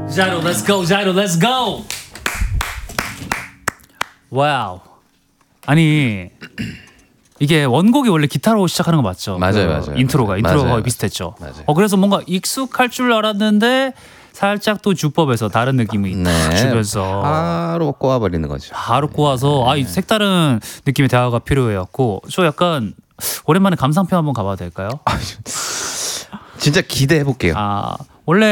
자이로 let's go. 자이로 let's go. 와우. 아니 이게 원곡이 원래 기타로 시작하는 거 맞죠? 맞아요, 그 맞아요. 인트로가 맞아요. 거의 비슷했죠. 맞아요. 그래서 뭔가 익숙할 줄 알았는데 살짝 또 주법에서 다른 느낌이 딱 주면서 바로 꼬아버리는 거죠. 바로 꼬아서 이 색다른 느낌의 대화가 필요해갖고 저 약간 오랜만에 감상평 한번 가봐도 될까요? 진짜 기대해 볼게요. 원래